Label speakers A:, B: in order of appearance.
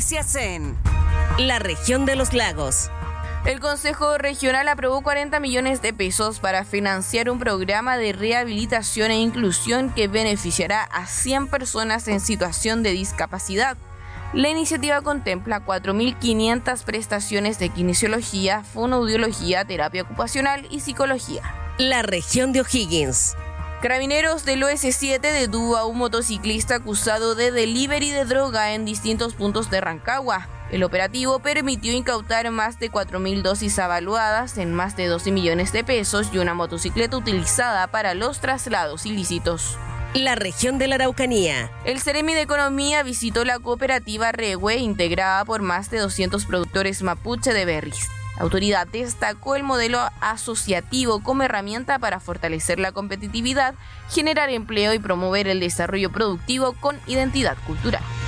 A: Noticias en la región de los lagos.
B: El Consejo Regional aprobó 40 millones de pesos para financiar un programa de rehabilitación e inclusión que beneficiará a 100 personas en situación de discapacidad. La iniciativa contempla 4.500 prestaciones de kinesiología, fonoaudiología, terapia ocupacional y psicología.
A: La región de O'Higgins.
B: Carabineros del OS7 detuvo a un motociclista acusado de delivery de droga en distintos puntos de Rancagua. El operativo permitió incautar más de 4.000 dosis avaluadas en más de 12 millones de pesos y una motocicleta utilizada para los traslados ilícitos.
A: La región de la Araucanía.
B: El Ceremi de Economía visitó la cooperativa Rehue, integrada por más de 200 productores mapuche de berries. La autoridad destacó el modelo asociativo como herramienta para fortalecer la competitividad, generar empleo y promover el desarrollo productivo con identidad cultural.